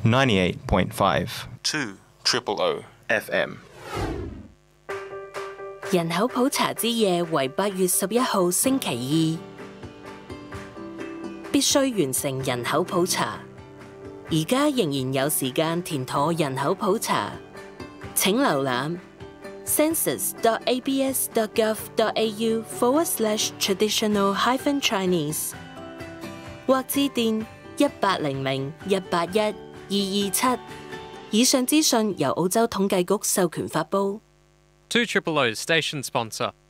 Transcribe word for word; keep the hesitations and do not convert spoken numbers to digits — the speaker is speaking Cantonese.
ninety-eight point five two triple O F M。 人口普查之夜為八月十一號星期二，必須完成人口普查。而家仍然有時間填妥人口普查，請瀏覽 census dot a b s dot gov dot a u forward slash traditional hyphen Chinese 或致電一八零零一八一二二七。以上資訊由澳洲統計局授權發布。 two Triple O's station sponsor.